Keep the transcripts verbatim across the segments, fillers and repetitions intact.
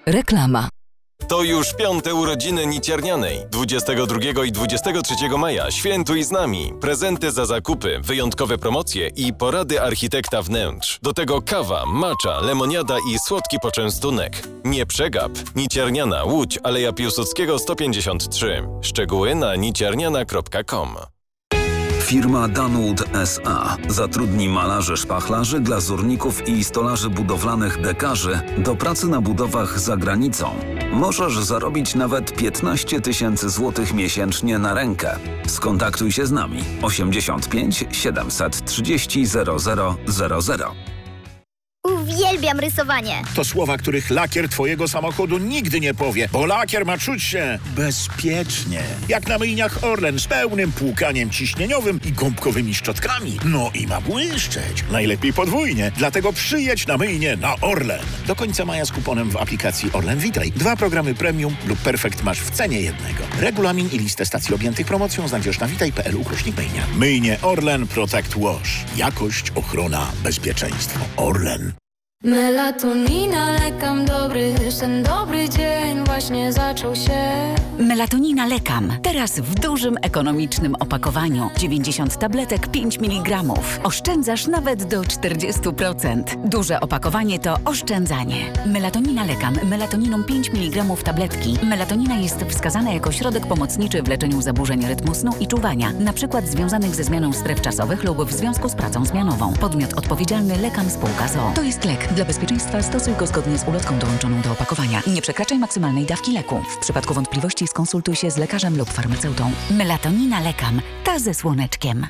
Reklama. To już piąte urodziny Niciarnianej. dwudziestego drugiego i dwudziestego trzeciego maja świętuj z nami. Prezenty za zakupy, wyjątkowe promocje i porady architekta wnętrz. Do tego kawa, macza, lemoniada i słodki poczęstunek. Nie przegap. Niciarniana, Łódź, Aleja Piłsudskiego sto pięćdziesiąt trzy. Szczegóły na niciarniana kropka com. Firma Danwood S A zatrudni malarzy, szpachlarzy, glazurników i stolarzy budowlanych dekarzy do pracy na budowach za granicą. Możesz zarobić nawet piętnaście tysięcy złotych miesięcznie na rękę. Skontaktuj się z nami osiemdziesiąt pięć siedemset trzydzieści zero zero zero zero. Uwielbiam rysowanie. To słowa, których lakier twojego samochodu nigdy nie powie, bo lakier ma czuć się bezpiecznie. Jak na myjniach Orlen z pełnym płukaniem ciśnieniowym i gąbkowymi szczotkami. No i ma błyszczeć. Najlepiej podwójnie. Dlatego przyjedź na myjnię na Orlen. Do końca maja z kuponem w aplikacji Orlen Witaj. Dwa programy premium lub perfekt masz w cenie jednego. Regulamin i listę stacji objętych promocją znajdziesz na witaj kropka p l ukośnik myjnia. Myjnie Orlen Protect Wash. Jakość, ochrona, bezpieczeństwo. Orlen. Melatonina, lekam dobry sen, dobry dzień właśnie zaczął się. Melatonina lekam. Teraz w dużym, ekonomicznym opakowaniu. dziewięćdziesiąt tabletek, pięć miligramów. Oszczędzasz nawet do czterdzieści procent. Duże opakowanie to oszczędzanie. Melatonina lekam. Melatoniną pięć miligramów tabletki. Melatonina jest wskazana jako środek pomocniczy w leczeniu zaburzeń rytmu snu i czuwania, na przykład związanych ze zmianą stref czasowych lub w związku z pracą zmianową. Podmiot odpowiedzialny Lekam Spółka z o o. To jest lek. Dla bezpieczeństwa stosuj go zgodnie z ulotką dołączoną do opakowania. Nie przekraczaj maksymalnej dawki leku. W przypadku wątpliwości skonsultuj się z lekarzem lub farmaceutą. Melatonina lekam. Ta ze słoneczkiem.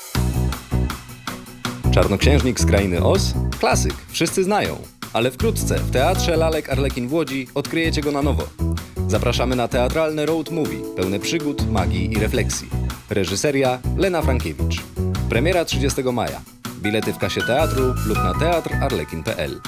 Czarnoksiężnik z krainy Oz? Klasyk, wszyscy znają. Ale wkrótce w Teatrze Lalek Arlekin w Łodzi odkryjecie go na nowo. Zapraszamy na teatralne road movie, pełne przygód, magii i refleksji. Reżyseria Lena Frankiewicz. Premiera trzydziestego maja. Bilety w kasie teatru lub na teatr arlekin kropka p l.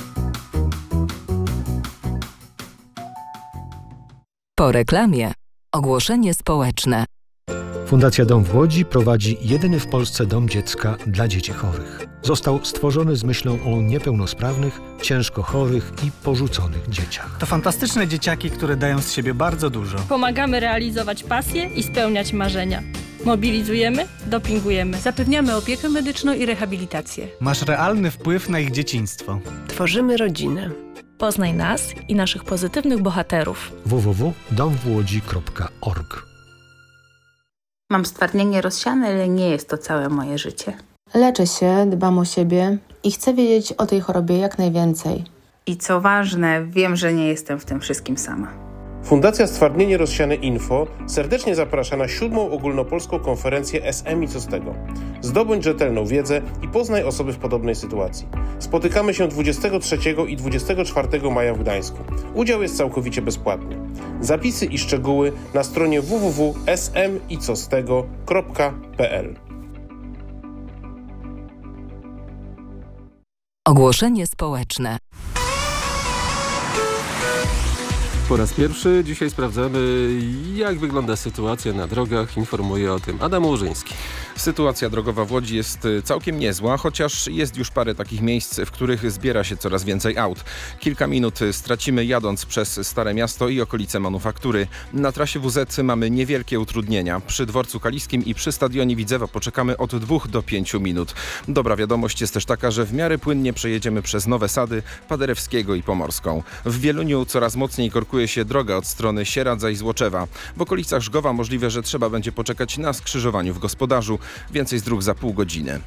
Po reklamie ogłoszenie społeczne. Fundacja Dom w Łodzi prowadzi jedyny w Polsce dom dziecka dla dzieci chorych. Został stworzony z myślą o niepełnosprawnych, ciężko chorych i porzuconych dzieciach. To fantastyczne dzieciaki, które dają z siebie bardzo dużo. Pomagamy realizować pasje i spełniać marzenia. Mobilizujemy, dopingujemy. Zapewniamy opiekę medyczną i rehabilitację. Masz realny wpływ na ich dzieciństwo. Tworzymy rodzinę. Poznaj nas i naszych pozytywnych bohaterów. w w w kropka dom w łodzi kropka org. Mam stwardnienie rozsiane, ale nie jest to całe moje życie. Leczę się, dbam o siebie i chcę wiedzieć o tej chorobie jak najwięcej. I co ważne, wiem, że nie jestem w tym wszystkim sama. Fundacja Stwardnienie Rozsiane Info serdecznie zaprasza na siódmą ogólnopolską konferencję S M i co z tego. Zdobądź rzetelną wiedzę i poznaj osoby w podobnej sytuacji. Spotykamy się dwudziestego trzeciego i dwudziestego czwartego maja w Gdańsku. Udział jest całkowicie bezpłatny. Zapisy i szczegóły na stronie w w w kropka s m i co z tego kropka p l. Ogłoszenie społeczne. Po raz pierwszy dzisiaj sprawdzamy, jak wygląda sytuacja na drogach. Informuje o tym Adam Łużyński. Sytuacja drogowa w Łodzi jest całkiem niezła, chociaż jest już parę takich miejsc, w których zbiera się coraz więcej aut. Kilka minut stracimy jadąc przez Stare Miasto i okolice Manufaktury. Na trasie W Z mamy niewielkie utrudnienia. Przy Dworcu Kaliskim i przy Stadionie Widzewa poczekamy od dwóch do pięciu minut. Dobra wiadomość jest też taka, że w miarę płynnie przejedziemy przez Nowe Sady, Paderewskiego i Pomorską. W Wieluniu coraz mocniej korkuje się droga od strony Sieradza i Złoczewa. W okolicach Żgowa możliwe, że trzeba będzie poczekać na skrzyżowaniu w Gospodarzu. Więcej z dróg za pół godziny.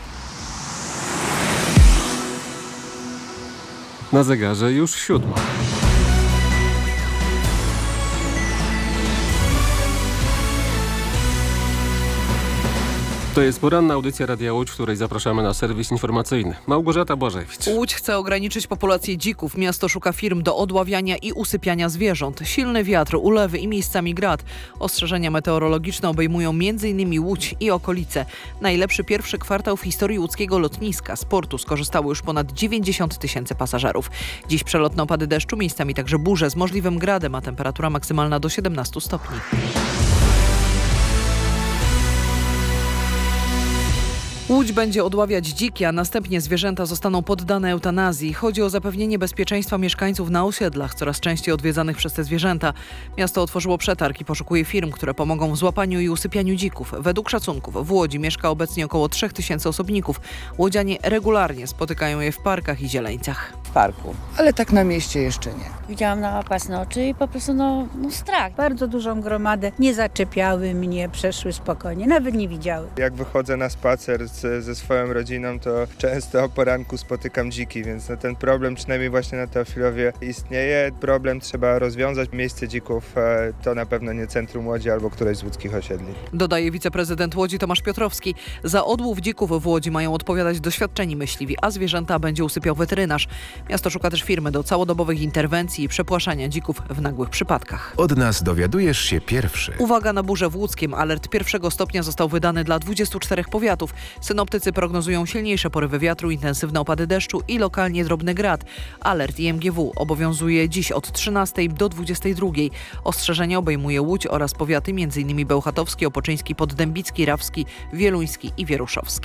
Na zegarze już siódma. To jest poranna audycja Radia Łódź, w której zapraszamy na serwis informacyjny. Małgorzata Błażewicz. Łódź chce ograniczyć populację dzików. Miasto szuka firm do odławiania i usypiania zwierząt. Silny wiatr, ulewy i miejscami grad. Ostrzeżenia meteorologiczne obejmują m in Łódź i okolice. Najlepszy pierwszy kwartał w historii łódzkiego lotniska. Z portu skorzystało już ponad dziewięćdziesiąt tysięcy pasażerów. Dziś przelotne opady deszczu, miejscami także burze z możliwym gradem, a temperatura maksymalna do siedemnastu stopni. Łódź będzie odławiać dziki, a następnie zwierzęta zostaną poddane eutanazji. Chodzi o zapewnienie bezpieczeństwa mieszkańców na osiedlach, coraz częściej odwiedzanych przez te zwierzęta. Miasto otworzyło przetarg i poszukuje firm, które pomogą w złapaniu i usypianiu dzików. Według szacunków w Łodzi mieszka obecnie około trzech tysięcy osobników. Łodzianie regularnie spotykają je w parkach i zieleńcach. W parku, ale tak na mieście jeszcze nie. Widziałam na własne oczy i po prostu no, no strach. Bardzo dużą gromadę, nie zaczepiały mnie, przeszły spokojnie, nawet nie widziały. Jak wychodzę na spacer z, ze swoją rodziną, to często o poranku spotykam dziki, więc no, ten problem przynajmniej właśnie na Teofilowie istnieje. Problem trzeba rozwiązać. Miejsce dzików to na pewno nie centrum Łodzi albo któreś z łódzkich osiedli. Dodaje wiceprezydent Łodzi Tomasz Piotrowski. Za odłów dzików w Łodzi mają odpowiadać doświadczeni myśliwi, a zwierzęta będzie usypiał weterynarz. Miasto szuka też firmy do całodobowych interwencji i przepłaszania dzików w nagłych przypadkach. Od nas dowiadujesz się pierwszy. Uwaga na burzę w Łódzkiem. Alert pierwszego stopnia został wydany dla dwudziestu czterech powiatów. Synoptycy prognozują silniejsze porywy wiatru, intensywne opady deszczu i lokalnie drobny grad. Alert I M G W obowiązuje dziś od trzynastej do dwudziestej drugiej. Ostrzeżenie obejmuje Łódź oraz powiaty m.in. bełchatowski, opoczyński, poddębicki, rawski, wieluński i wieruszowski.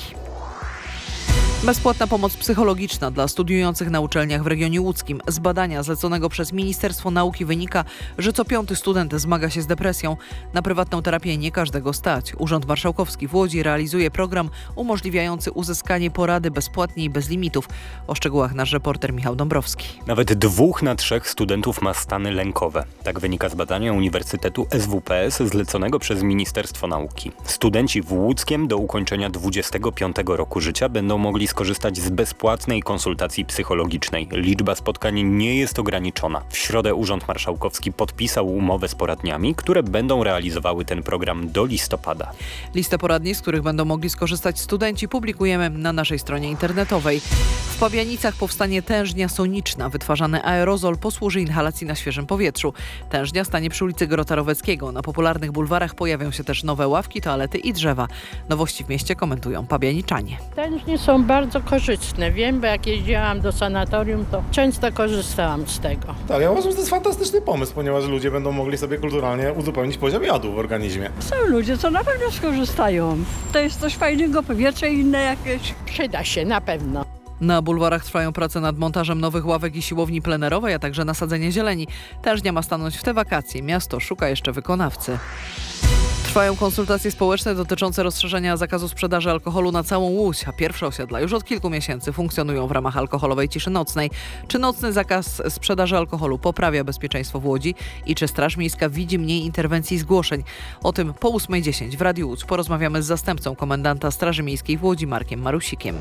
Bezpłatna pomoc psychologiczna dla studiujących na uczelniach w regionie łódzkim. Z badania zleconego przez Ministerstwo Nauki wynika, że co piąty student zmaga się z depresją. Na prywatną terapię nie każdego stać. Urząd Marszałkowski w Łodzi realizuje program umożliwiający uzyskanie porady bezpłatnie i bez limitów. O szczegółach nasz reporter Michał Dąbrowski. Nawet dwóch na trzech studentów ma stany lękowe. Tak wynika z badania Uniwersytetu S W P S zleconego przez Ministerstwo Nauki. Studenci w Łódzkiem do ukończenia dwudziestego piątego roku życia będą mogli skorzystać z bezpłatnej konsultacji psychologicznej. Liczba spotkań nie jest ograniczona. W środę Urząd Marszałkowski podpisał umowę z poradniami, które będą realizowały ten program do listopada. Listę poradni, z których będą mogli skorzystać studenci, publikujemy na naszej stronie internetowej. W Pabianicach powstanie tężnia soniczna. Wytwarzany aerozol posłuży inhalacji na świeżym powietrzu. Tężnia stanie przy ulicy Grota Roweckiego. Na popularnych bulwarach pojawią się też nowe ławki, toalety i drzewa. Nowości w mieście komentują pabianiczanie. Tężnie są bardzo korzystne. Wiem, bo jak jeździłam do sanatorium, to często korzystałam z tego. Tak, ja uważam, że to jest fantastyczny pomysł, ponieważ ludzie będą mogli sobie kulturalnie uzupełnić poziom jadu w organizmie. Są ludzie, co na pewno skorzystają. To jest coś fajnego, powietrze inne jakieś. Przyda się, na pewno. Na bulwarach trwają prace nad montażem nowych ławek i siłowni plenerowej, a także nasadzenie zieleni. Tężnia ma stanąć w te wakacje. Miasto szuka jeszcze wykonawcy. Trwają konsultacje społeczne dotyczące rozszerzenia zakazu sprzedaży alkoholu na całą Łódź, a pierwsze osiedla już od kilku miesięcy funkcjonują w ramach alkoholowej ciszy nocnej. Czy nocny zakaz sprzedaży alkoholu poprawia bezpieczeństwo w Łodzi i czy Straż Miejska widzi mniej interwencji i zgłoszeń? O tym po ósmej dziesięć w Radiu Łódź porozmawiamy z zastępcą komendanta Straży Miejskiej w Łodzi Markiem Marusikiem.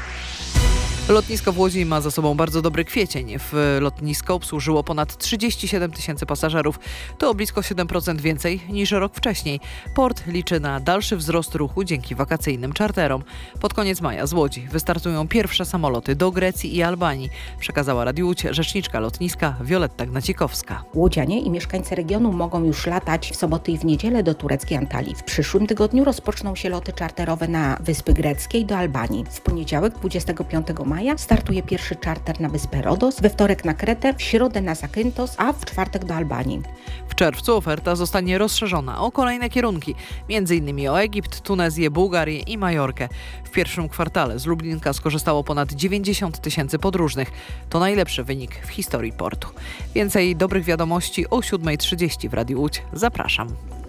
Lotnisko w Łodzi ma za sobą bardzo dobry kwiecień. W lotnisko obsłużyło ponad trzydzieści siedem tysięcy pasażerów. To o blisko siedem procent więcej niż rok wcześniej. Port liczy na dalszy wzrost ruchu dzięki wakacyjnym czarterom. Pod koniec maja z Łodzi wystartują pierwsze samoloty do Grecji i Albanii, przekazała Radiu Łódź rzeczniczka lotniska Wioletta Gnacikowska. Łodzianie i mieszkańcy regionu mogą już latać w soboty i w niedzielę do tureckiej Antalii. W przyszłym tygodniu rozpoczną się loty czarterowe na Wyspy Greckie i do Albanii. W poniedziałek dwudziestego piątego maja startuje pierwszy czarter na wyspę Rodos, we wtorek na Kretę, w środę na Zakynthos, a w czwartek do Albanii. W czerwcu oferta zostanie rozszerzona o kolejne kierunki, między innymi o Egipt, Tunezję, Bułgarię i Majorkę. W pierwszym kwartale z Lublinka skorzystało ponad dziewięćdziesiąt tysięcy podróżnych. To najlepszy wynik w historii portu. Więcej dobrych wiadomości o siódmej trzydzieści w Radiu Łódź. Zapraszam.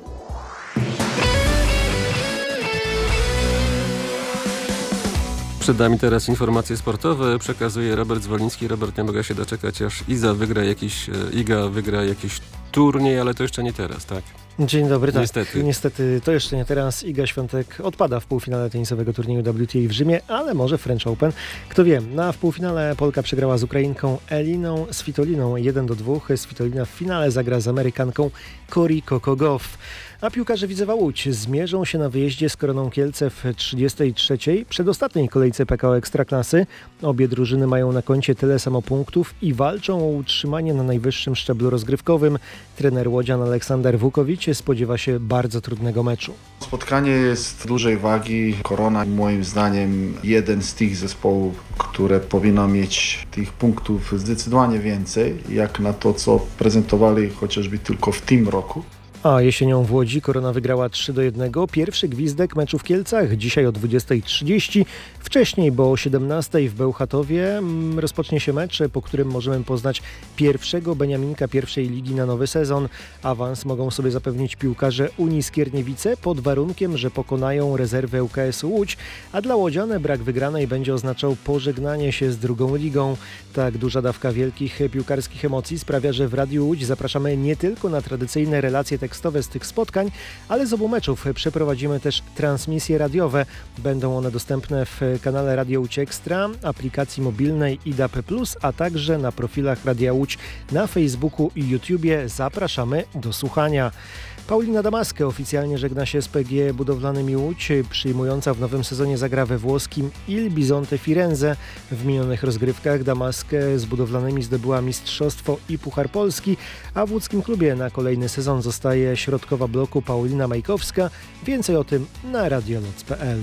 Przed nami teraz informacje sportowe. Przekazuje Robert Zwoliński. Robert, nie mogę się doczekać, aż Iza wygra jakiś, Iga wygra jakiś turniej, ale to jeszcze nie teraz, tak? Dzień dobry, tak. Niestety. Niestety to jeszcze nie teraz. Iga Świątek odpada w półfinale tenisowego turnieju W T A w Rzymie, ale może French Open. Kto wie, na w półfinale Polka przegrała z Ukrainką Eliną Svitoliną jeden do dwóch. Svitolina w finale zagra z Amerykanką Cori Kokogow. A piłkarze Widzewa Łódź zmierzą się na wyjeździe z Koroną Kielce w trzydziestej trzeciej przedostatniej kolejce P K O Ekstraklasy. Obie drużyny mają na koncie tyle samo punktów i walczą o utrzymanie na najwyższym szczeblu rozgrywkowym. Trener łodzian Aleksander Wukowicz spodziewa się bardzo trudnego meczu. Spotkanie jest dużej wagi. Korona moim zdaniem jeden z tych zespołów, które powinno mieć tych punktów zdecydowanie więcej, jak na to, co prezentowali chociażby tylko w tym roku. A jesienią w Łodzi Korona wygrała trzy do jednego. Pierwszy gwizdek meczu w Kielcach dzisiaj o dwudziestej trzydzieści. Wcześniej, bo o siedemnastej w Bełchatowie rozpocznie się mecz, po którym możemy poznać pierwszego beniaminka pierwszej ligi na nowy sezon. Awans mogą sobie zapewnić piłkarze Unii Skierniewice pod warunkiem, że pokonają rezerwę U K S-u Łódź, a dla łodzian brak wygranej będzie oznaczał pożegnanie się z drugą ligą. Tak duża dawka wielkich piłkarskich emocji sprawia, że w Radiu Łódź zapraszamy nie tylko na tradycyjne relacje tekstowe z tych spotkań, ale z obu meczów przeprowadzimy też transmisje radiowe. Będą one dostępne w kanale Radio Łódź Ekstra, aplikacji mobilnej i D A B plus, a także na profilach Radia Łódź na Facebooku i YouTubie. Zapraszamy do słuchania. Paulina Damaskę oficjalnie żegna się z P G E Budowlanymi Łódź. Przyjmująca w nowym sezonie zagra we włoskim Il Bisonte Firenze. W minionych rozgrywkach Damaskę z Budowlanymi zdobyła mistrzostwo i Puchar Polski, a w łódzkim klubie na kolejny sezon zostaje środkowa bloku Paulina Majkowska. Więcej o tym na radioloc kropka p l.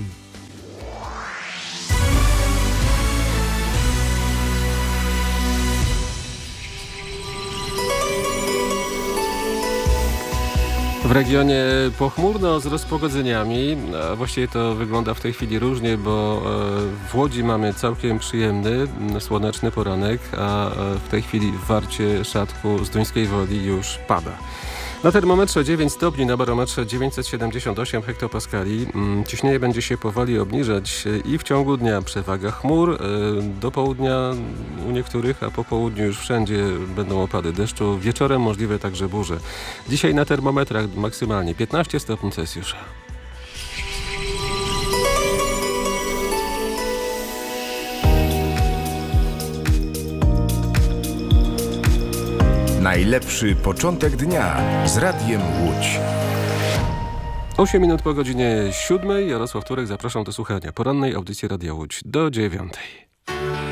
W regionie pochmurno z rozpogodzeniami, a właściwie to wygląda w tej chwili różnie, bo w Łodzi mamy całkiem przyjemny, słoneczny poranek, a w tej chwili w Warcie, Szatku, Zduńskiej Woli już pada. Na termometrze dziewięć stopni, na barometrze dziewięćset siedemdziesiąt osiem hektopaskali. Ciśnienie będzie się powoli obniżać i w ciągu dnia przewaga chmur. Do południa u niektórych, a po południu już wszędzie będą opady deszczu. Wieczorem możliwe także burze. Dzisiaj na termometrach maksymalnie piętnaście stopni Celsjusza. Najlepszy początek dnia z Radiem Łódź. osiem minut po godzinie siódmej. Jarosław Turek, zapraszam do słuchania porannej audycji Radia Łódź do dziewiątej.